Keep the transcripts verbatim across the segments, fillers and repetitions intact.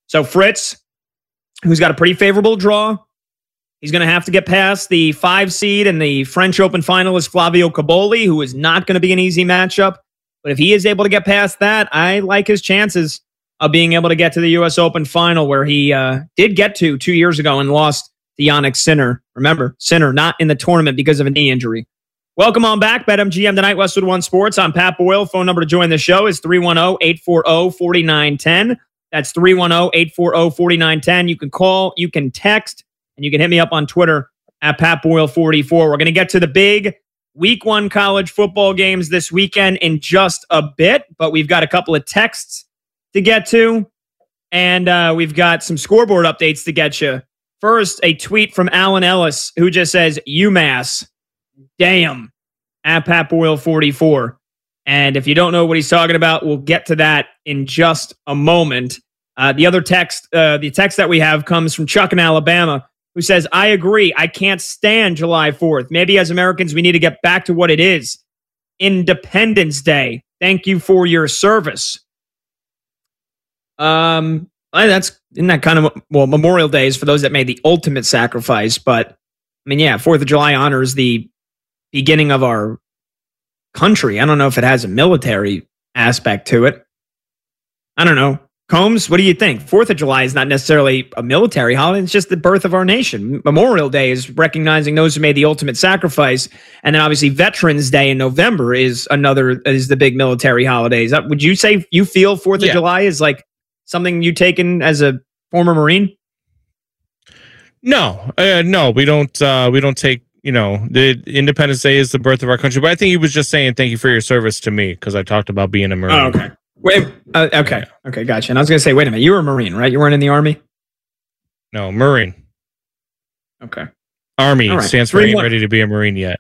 So Fritz, who's got a pretty favorable draw, he's going to have to get past the five seed and the French Open finalist Flavio Caboli, who is not going to be an easy matchup. But if he is able to get past that, I like his chances of being able to get to the U S Open final, where he uh, did get to two years ago and lost to Jannik Sinner. Remember, Sinner not in the tournament because of a knee injury. Welcome on back. BetMGM tonight, Westwood One Sports. I'm Pat Boyle. Phone number to join the show is three one zero, eight four zero, four nine one zero. That's three one zero, eight four zero, four nine one zero. You can call, you can text, and you can hit me up on Twitter at Pat Boyle forty-four. We're going to get to the big week one college football games this weekend in just a bit, but we've got a couple of texts to get to, and uh, we've got some scoreboard updates to get you. First, a tweet from Alan Ellis, who just says, UMass, damn, at Pat Boyle forty-four. And if you don't know what he's talking about, we'll get to that in just a moment. Uh, the other text, uh, the text that we have comes from Chuck in Alabama, who says, I agree. I can't stand July fourth. Maybe as Americans, we need to get back to what it is. Independence Day. Thank you for your service. Um, that's isn't that kind of, well, Memorial Day is for those that made the ultimate sacrifice. But I mean, yeah, fourth of July honors the beginning of our country. I don't know if it has a military aspect to it. I don't know. Combs, what do you think? fourth of July is not necessarily a military holiday. It's just the birth of our nation. Memorial Day is recognizing those who made the ultimate sacrifice. And then obviously Veterans Day in November is another, is the big military holidays. Would you say you feel fourth of Yeah. July is like something you taken as a former Marine? No, uh, no, we don't. Uh, we don't take. You know, the Independence Day is the birth of our country. But I think he was just saying thank you for your service to me because I talked about being a Marine. Oh, okay. Wait. Uh, okay. Okay. Gotcha. And I was gonna say, wait a minute. You were a Marine, right? You weren't in the Army. No, Marine. Okay. Army All right. stands for Three ain't one- ready to be a Marine yet.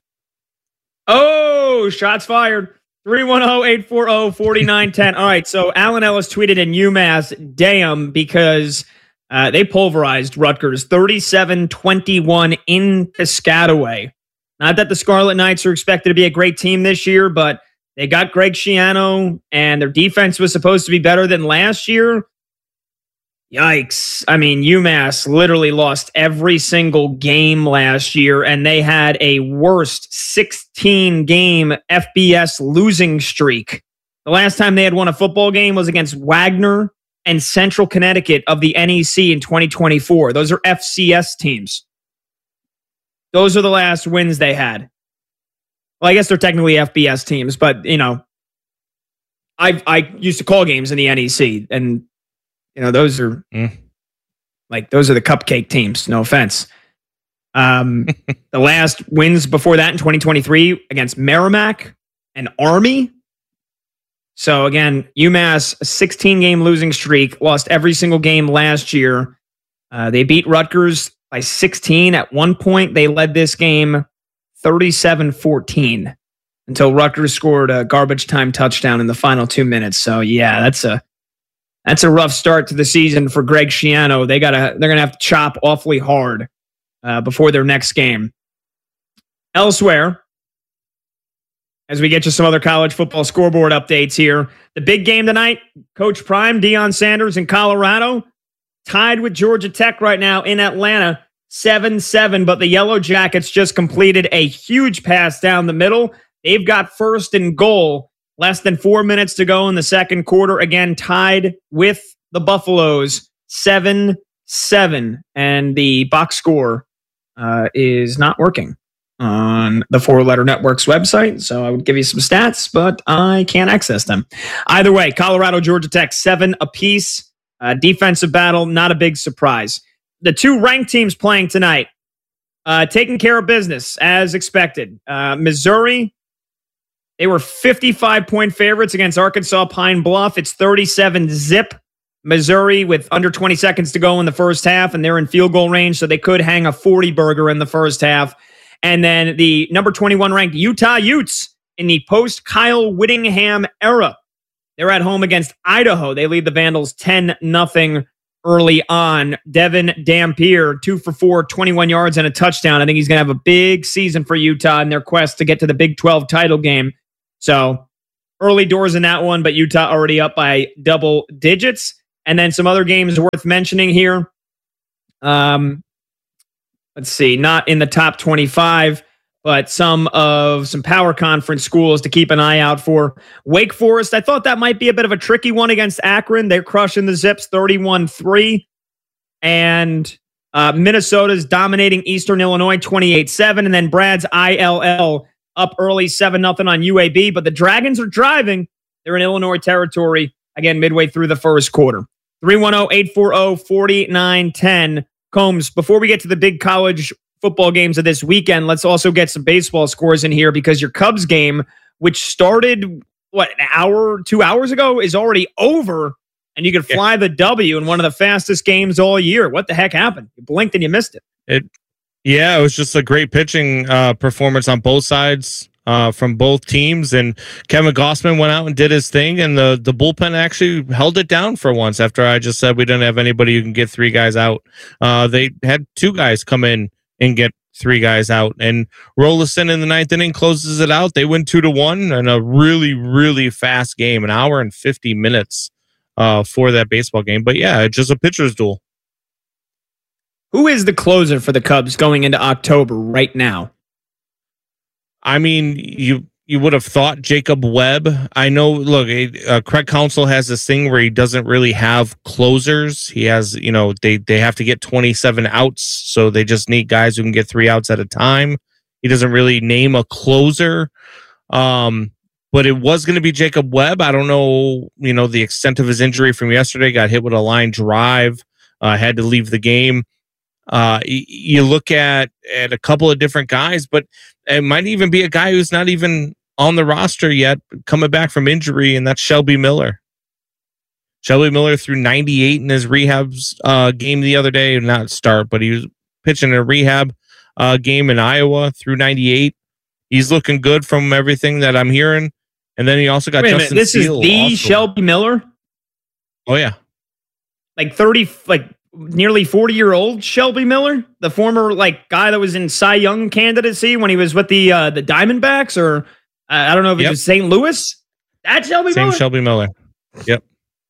Oh, shots fired. three one zero, eight four zero, four nine one zero. All right. So Alan Ellis tweeted in UMass, damn, because uh, they pulverized Rutgers thirty-seven twenty-one in Piscataway. Not that the Scarlet Knights are expected to be a great team this year, but they got Greg Schiano, and their defense was supposed to be better than last year. Yikes. I mean, UMass literally lost every single game last year, and they had a worst sixteen-game F B S losing streak. The last time they had won a football game was against Wagner and Central Connecticut of the N E C in twenty twenty-four. Those are F C S teams. Those are the last wins they had. Well, I guess they're technically F B S teams, but, you know, I I used to call games in the N E C, and you know, those are Mm. like, those are the cupcake teams. No offense. Um, the last wins before that in twenty twenty-three against Merrimack and Army. So again, UMass, a sixteen-game losing streak, lost every single game last year. Uh, they beat Rutgers by sixteen. At one point, they led this game thirty-seven fourteen until Rutgers scored a garbage time touchdown in the final two minutes. So yeah, that's a That's a rough start to the season for Greg Schiano. They gotta, they're gonna have to chop awfully hard uh, before their next game. Elsewhere, as we get you some other college football scoreboard updates here, the big game tonight: Coach Prime, Deion Sanders in Colorado, tied with Georgia Tech right now in Atlanta, seven seven. But the Yellow Jackets just completed a huge pass down the middle. They've got first and goal. Less than four minutes to go in the second quarter. Again, tied with the Buffaloes, seven seven. And the box score uh, is not working on the Four Letter Network's website. So I would give you some stats, but I can't access them. Either way, Colorado, Georgia Tech, seven apiece. Uh, defensive battle, not a big surprise. The two ranked teams playing tonight, uh, taking care of business as expected. Uh, Missouri, they were fifty-five point favorites against Arkansas Pine Bluff. It's thirty-seven zip. Missouri with under twenty seconds to go in the first half, and they're in field goal range, so they could hang a forty burger in the first half. And then the number twenty-one ranked Utah Utes in the post Kyle Whittingham era. They're at home against Idaho. They lead the Vandals ten nothing early on. Devin Dampier, two for four, twenty-one yards and a touchdown. I think he's going to have a big season for Utah in their quest to get to the Big twelve title game. So early doors in that one, but Utah already up by double digits. And then some other games worth mentioning here. Um, let's see, not in the top twenty-five, but some of some power conference schools to keep an eye out for. Wake Forest, I thought that might be a bit of a tricky one against Akron. They're crushing the Zips thirty-one three. And uh, Minnesota's dominating Eastern Illinois twenty-eight seven. And then Brad's I L L up early seven nothing on U A B. But the Dragons are driving. They're in Illinois territory, again, midway through the first quarter. three one zero, eight four zero, four nine one zero. Combs, before we get to the big college football games of this weekend, let's also get some baseball scores in here because your Cubs game, which started, what, an hour, two hours ago, is already over, and you could fly yeah. the W in one of the fastest games all year. What the heck happened? You blinked and you missed it. It, yeah, it was just a great pitching uh, performance on both sides. Uh, from both teams, and Kevin Gossman went out and did his thing, and the, the bullpen actually held it down for once after I just said we didn't have anybody who can get three guys out. Uh, they had two guys come in and get three guys out, and Rolison in the ninth inning closes it out. They win two to one and a really, really fast game, an hour and fifty minutes uh, for that baseball game. But yeah, it's just a pitcher's duel. Who is the closer for the Cubs going into October right now? I mean, you you would have thought Jacob Webb. I know, look, uh, Craig Counsell has this thing where he doesn't really have closers. He has, you know, they, they have to get twenty-seven outs, so they just need guys who can get three outs at a time. He doesn't really name a closer. Um, but it was going to be Jacob Webb. I don't know, you know, the extent of his injury from yesterday. Got hit with a line drive, uh, had to leave the game. Uh, you look at, at a couple of different guys, but it might even be a guy who's not even on the roster yet, coming back from injury, and that's Shelby Miller. Shelby Miller threw ninety-eight in his rehab uh, game the other day, not start, but he was pitching a rehab uh, game in Iowa, threw ninety-eight. He's looking good from everything that I'm hearing. And then he also got Wait Justin This Steele is the also. Shelby Miller? Oh, yeah. Like thirty, like nearly forty year old Shelby Miller, the former like guy that was in Cy Young candidacy when he was with the uh, the Diamondbacks, or uh, I don't know if it yep. was Saint Louis. That's Shelby Same Miller. Shelby Miller. Yep.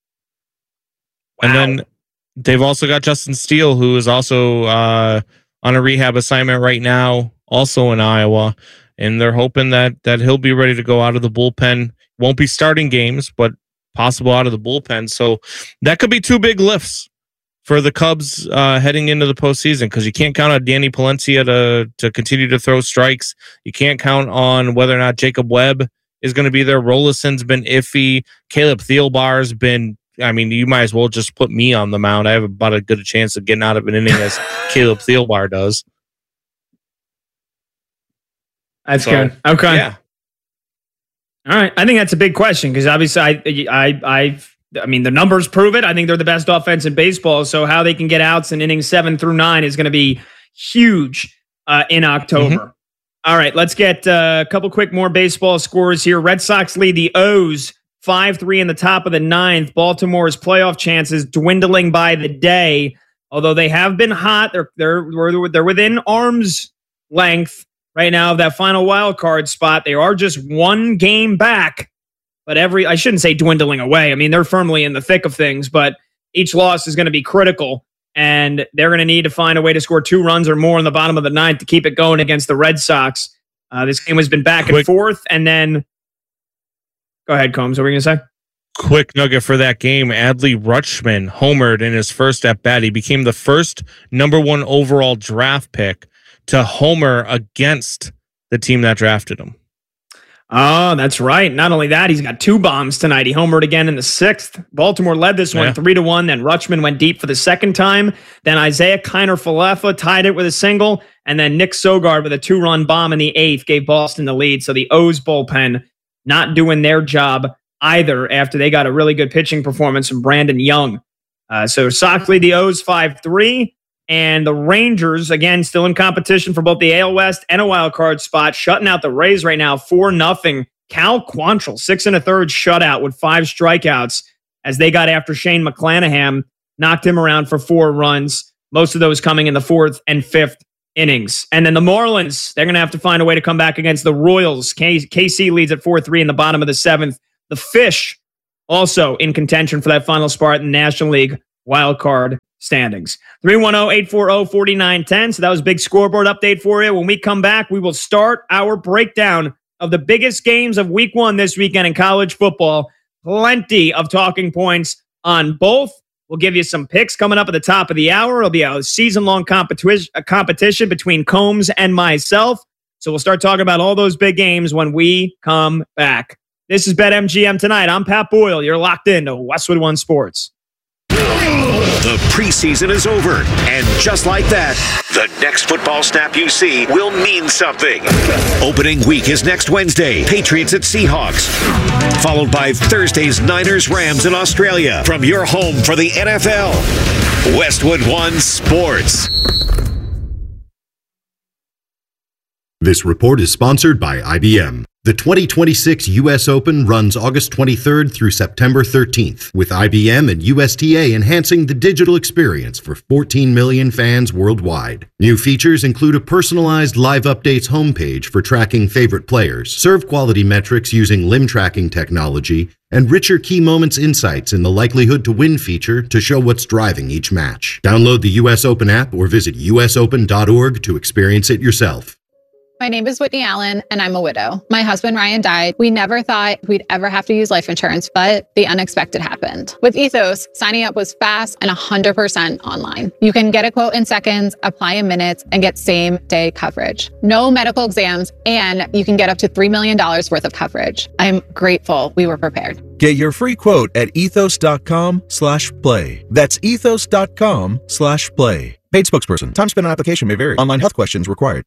Wow. And then they've also got Justin Steele, who is also uh, on a rehab assignment right now, also in Iowa, and they're hoping that that he'll be ready to go out of the bullpen. Won't be starting games, but possible out of the bullpen. So that could be two big lifts for the Cubs uh, heading into the postseason, because you can't count on Danny Palencia to to continue to throw strikes. You can't count on whether or not Jacob Webb is going to be there. Rolison's been iffy. Caleb Thielbar's been, I mean, you might as well just put me on the mound. I have about as good a chance of getting out of an inning as Caleb Thielbar does. That's so, good. Okay. Yeah. All right. I think that's a big question because obviously I, I, I've, I mean, the numbers prove it. I think they're the best offense in baseball. So how they can get outs in innings seven through nine is going to be huge uh, in October. Mm-hmm. All right, let's get uh, a couple quick more baseball scores here. Red Sox lead the O's five three in the top of the ninth. Baltimore's playoff chances dwindling by the day. Although they have been hot, they're they're they're within arm's length right now of that final wild card spot. They are just one game back. But every, I shouldn't say dwindling away. I mean, they're firmly in the thick of things, but each loss is going to be critical, and they're going to need to find a way to score two runs or more in the bottom of the ninth to keep it going against the Red Sox. Uh, this game has been back and quick, forth, and then go ahead, Combs. What were you going to say? Quick nugget for that game. Adley Rutschman homered in his first at bat. He became the first number one overall draft pick to homer against the team that drafted him. Oh, that's right. Not only that, he's got two bombs tonight. He homered again in the sixth. Baltimore led this one yeah. three to one. Then Rutschman went deep for the second time. Then Isaiah Kiner-Falefa tied it with a single, and then Nick Sogard with a two-run bomb in the eighth gave Boston the lead. So the O's bullpen not doing their job either after they got a really good pitching performance from Brandon Young. Uh, so Sox lead the O's five three. And the Rangers, again, still in competition for both the A L West and a wild card spot, shutting out the Rays right now four nothing. Cal Quantrill, six and a third shutout with five strikeouts as they got after Shane McClanahan, knocked him around for four runs, most of those coming in the fourth and fifth innings. And then the Marlins, they're going to have to find a way to come back against the Royals. K- KC leads at four three in the bottom of the seventh. The Fish also in contention for that final spot in the National League wildcard standings. three one zero, eight four zero, four nine one zero. So that was a big scoreboard update for you. When we come back, we will start our breakdown of the biggest games of week one this weekend in college football. Plenty of talking points on both. We'll give you some picks coming up at the top of the hour. It'll be a season-long competi- a competition between Combs and myself. So we'll start talking about all those big games when we come back. This is BetMGM Tonight. I'm Pat Boyle. You're locked into Westwood One Sports. The preseason is over, and just like that, the next football snap you see will mean something. Opening week is next Wednesday, Patriots at Seahawks, followed by Thursday's Niners-Rams in Australia. From your home for the N F L, Westwood One Sports. This report is sponsored by I B M. The twenty twenty-six U S Open runs August twenty-third through September thirteenth, with I B M and U S T A enhancing the digital experience for fourteen million fans worldwide. New features include a personalized live updates homepage for tracking favorite players, serve quality metrics using limb tracking technology, and richer key moments insights in the likelihood to win feature to show what's driving each match. Download the U S Open app or visit U S open dot org to experience it yourself. My name is Whitney Allen, and I'm a widow. My husband, Ryan, died. We never thought we'd ever have to use life insurance, but the unexpected happened. With Ethos, signing up was fast and one hundred percent online. You can get a quote in seconds, apply in minutes, and get same-day coverage. No medical exams, and you can get up to three million dollars worth of coverage. I'm grateful we were prepared. Get your free quote at ethos.com slash play. That's ethos.com slash play. Paid spokesperson. Time spent on application may vary. Online health questions required.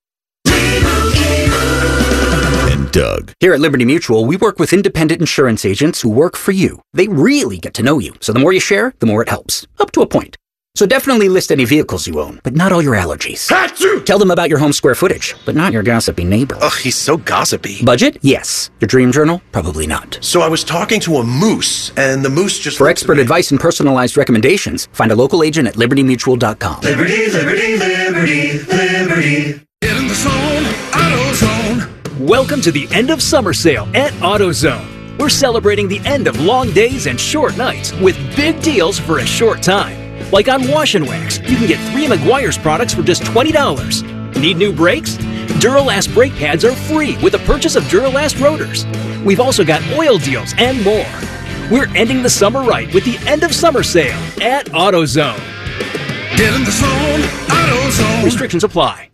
And Doug. Here at Liberty Mutual, we work with independent insurance agents who work for you. They really get to know you, so the more you share, the more it helps. Up to a point. So definitely list any vehicles you own, but not all your allergies. Achoo! Tell them about your home square footage, but not your gossipy neighbor. Ugh, he's so gossipy. Budget? Yes. Your dream journal? Probably not. So I was talking to a moose, and the moose just... For expert advice and personalized recommendations, find a local agent at liberty mutual dot com. Liberty, liberty, liberty, liberty. Get in the zone, AutoZone. Welcome to the end of summer sale at AutoZone. We're celebrating the end of long days and short nights with big deals for a short time. Like on Wash and Wax, you can get three Meguiar's products for just twenty dollars. Need new brakes? Duralast brake pads are free with the purchase of Duralast rotors. We've also got oil deals and more. We're ending the summer right with the end of summer sale at AutoZone. Get in the zone, AutoZone. Restrictions apply.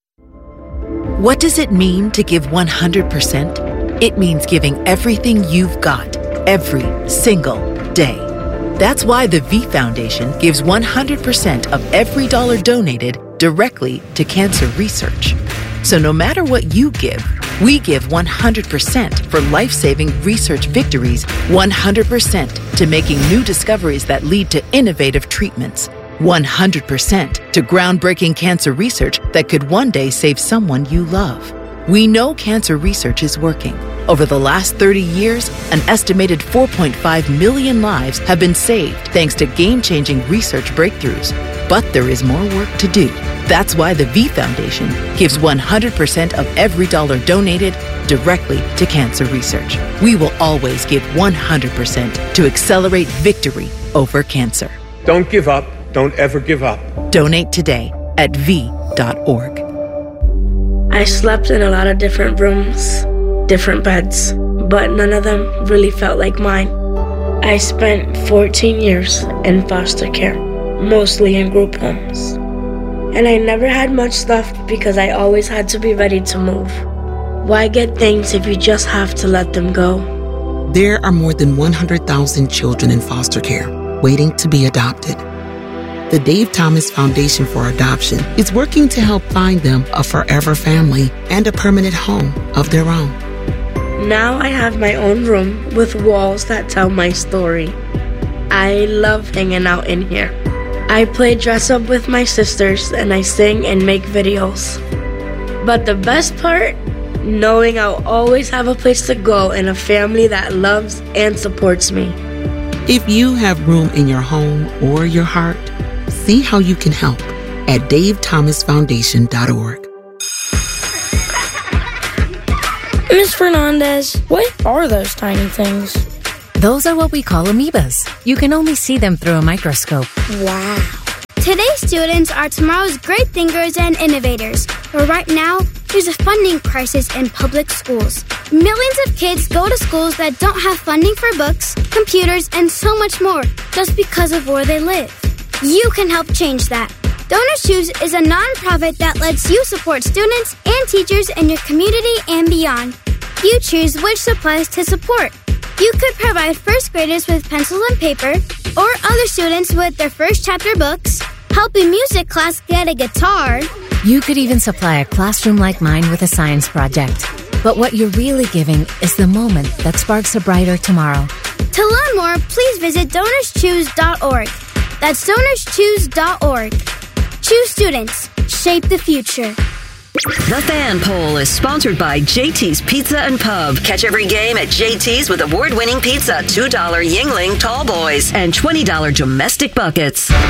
What does it mean to give one hundred percent? It means giving everything you've got, every single day. That's why the V Foundation gives one hundred percent of every dollar donated directly to cancer research. So no matter what you give, we give one hundred percent for life-saving research victories, one hundred percent to making new discoveries that lead to innovative treatments, one hundred percent to groundbreaking cancer research that could one day save someone you love. We know cancer research is working. Over the last thirty years, an estimated four point five million lives have been saved thanks to game-changing research breakthroughs. But there is more work to do. That's why the V Foundation gives one hundred percent of every dollar donated directly to cancer research. We will always give one hundred percent to accelerate victory over cancer. Don't give up. Don't ever give up. Donate today at v dot org. I slept in a lot of different rooms, different beds, but none of them really felt like mine. I spent fourteen years in foster care, mostly in group homes. And I never had much left because I always had to be ready to move. Why get things if you just have to let them go? There are more than one hundred thousand children in foster care waiting to be adopted. The Dave Thomas Foundation for Adoption is working to help find them a forever family and a permanent home of their own. Now I have my own room with walls that tell my story. I love hanging out in here. I play dress up with my sisters and I sing and make videos. But the best part? Knowing I'll always have a place to go and a family that loves and supports me. If you have room in your home or your heart, see how you can help at dave thomas foundation dot org. Miz Fernandez, what are those tiny things? Those are what we call amoebas. You can only see them through a microscope. Wow. Today's students are tomorrow's great thinkers and innovators. But right now, there's a funding crisis in public schools. Millions of kids go to schools that don't have funding for books, computers, and so much more just because of where they live. You can help change that. Donors Choose is a nonprofit that lets you support students and teachers in your community and beyond. You choose which supplies to support. You could provide first graders with pencil and paper, or other students with their first chapter books, help a music class get a guitar. You could even supply a classroom like mine with a science project. But what you're really giving is the moment that sparks a brighter tomorrow. To learn more, please visit donors choose dot org. That's donors choose dot org. Choose students. Shape the future. The Fan Poll is sponsored by J T's Pizza and Pub. Catch every game at J T's with award-winning pizza, two dollar Yingling Tall Boys, and twenty dollar domestic buckets.